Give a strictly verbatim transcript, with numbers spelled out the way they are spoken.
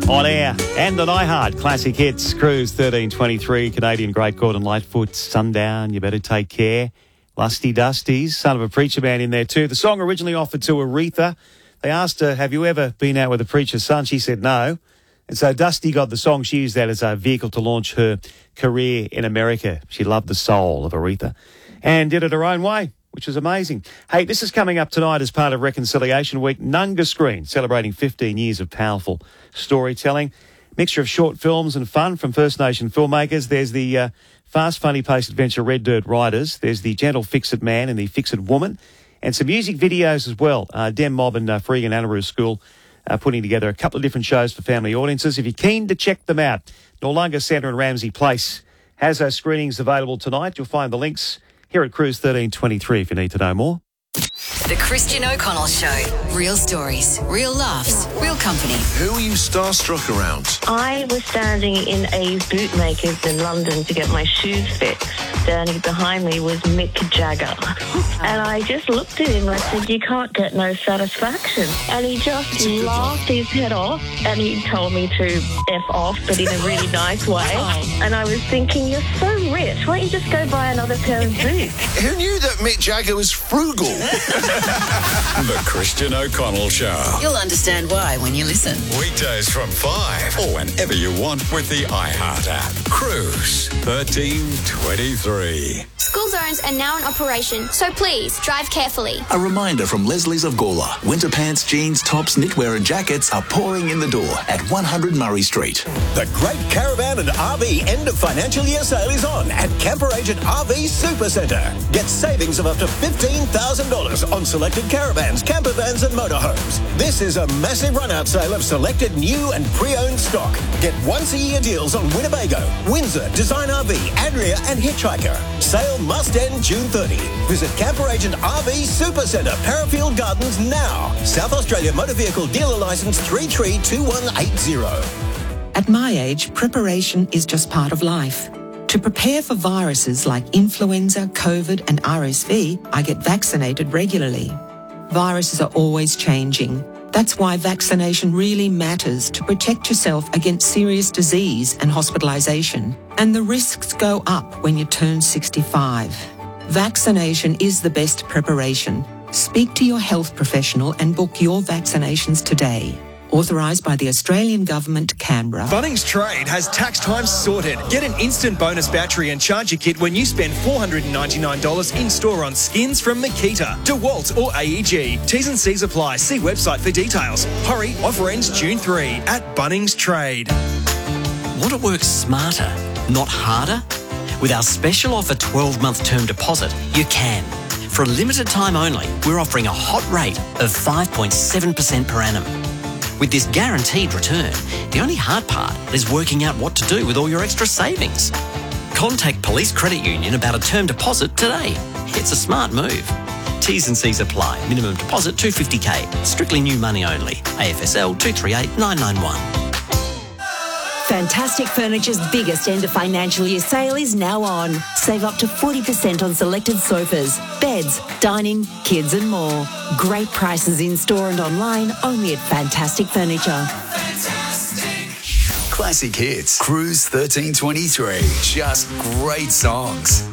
On air and on iHeart. Classic hits. Cruise thirteen twenty-three. Canadian great Gordon Lightfoot. Sundown. You better take care. Lusty Dusties. Son of a Preacher Man in there too. The song originally offered to Aretha. They asked her, have you ever been out with a preacher's son? She said no. And so Dusty got the song. She used that as a vehicle to launch her career in America. She loved the soul of Aretha and did it her own way, which is amazing. Hey, this is coming up tonight as part of Reconciliation Week. Nunga Screen, celebrating fifteen years of powerful storytelling. Mixture of short films and fun from First Nation filmmakers. There's the uh, fast, funny-paced adventure Red Dirt Riders. There's the gentle Fix-It Man and the Fix-It Woman. And some music videos as well. Uh, Dem Mob and uh, Freegan Anaroo School uh, putting together a couple of different shows for family audiences. If you're keen to check them out, Noarlunga Centre and Ramsay Place has those screenings available tonight. You'll find the links here at Cruise thirteen twenty-three if you need to know more. The Christian O'Connell Show. Real stories, real laughs, real company. Who are you starstruck around? I was standing in a bootmaker's in London to get my shoes fixed. Standing behind me was Mick Jagger. And I just looked at him and I said, you can't get no satisfaction. And he just laughed his head off and he told me to F off, but in a really nice way. And I was thinking, you're so rich. Why don't you just go buy another pair of boots? Who knew that Mick Jagger was frugal? The Christian O'Connell Show. You'll understand why when you listen. Weekdays from five or whenever you want with the iHeart app. Cruise thirteen twenty-three. School zones are now in operation, so please drive carefully. A reminder from Leslie's of Gawler. Winter pants, jeans, tops, knitwear and jackets are pouring in the door at one hundred Murray Street. The Great Caravan and R V end of financial year sale is on at Camper Agent R V Supercentre. Get savings of up to fifteen thousand dollars on selected caravans, camper vans and motorhomes. This is a massive run-out sale of selected new and pre-owned stock. Get once-a-year deals on Winnebago, Windsor, Design R V, Adria and Hitchhiker. Sale must end June thirtieth. Visit Camper Agent R V Supercentre, Parafield Gardens now. South Australia Motor Vehicle Dealer Licence three three two one eight zero. At my age, preparation is just part of life. To prepare for viruses like influenza, COVID and R S V, I get vaccinated regularly. Viruses are always changing. That's why vaccination really matters to protect yourself against serious disease and hospitalisation. And the risks go up when you turn sixty-five. Vaccination is the best preparation. Speak to your health professional and book your vaccinations today. Authorised by the Australian Government, Canberra. Bunnings Trade has tax time sorted. Get an instant bonus battery and charger kit when you spend four hundred ninety-nine dollars in-store on skins from Makita, DeWalt or A E G. T's and C's apply. See website for details. Hurry, offer ends June third at Bunnings Trade. Want to work smarter, not harder? With our special offer twelve-month term deposit, you can. For a limited time only, we're offering a hot rate of five point seven percent per annum. With this guaranteed return, the only hard part is working out what to do with all your extra savings. Contact Police Credit Union about a term deposit today. It's a smart move. T's and C's apply. Minimum deposit two hundred fifty thousand. Strictly new money only. A F S L two three eight nine nine one. Fantastic Furniture's biggest end of financial year sale is now on. Save up to forty percent on selected sofas, beds, dining, kids and more. Great prices in-store and online, only at Fantastic Furniture. Classic hits. Cruise thirteen twenty-three. Just great songs.